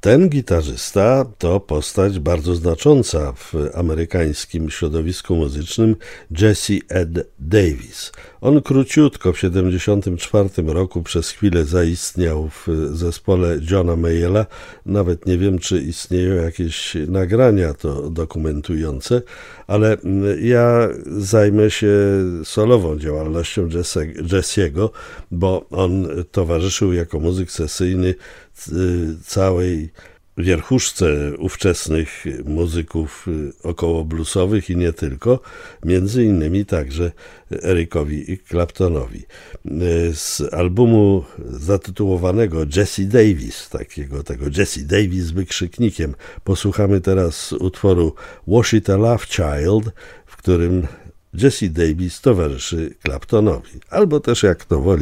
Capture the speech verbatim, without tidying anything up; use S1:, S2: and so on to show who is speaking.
S1: ten gitarzysta to postać bardzo znacząca w amerykańskim środowisku muzycznym, Jesse Ed Davis. On króciutko w siedemdziesiątym czwartym roku przez chwilę zaistniał w zespole Johna Mayalla. Nawet nie wiem, czy istnieją jakieś nagrania to dokumentujące, ale ja zajmę się solową działalnością Jesse'ego, bo on towarzyszył jako muzyk sesyjny całej wierchuszce ówczesnych muzyków około bluesowych i nie tylko, między innymi także Ericowi Claptonowi. Z albumu zatytułowanego Jesse Davis, takiego tego Jesse Davis z wykrzyknikiem, posłuchamy teraz utworu Wash It a Love Child, w którym Jesse Davis towarzyszy Claptonowi, albo też jak to woli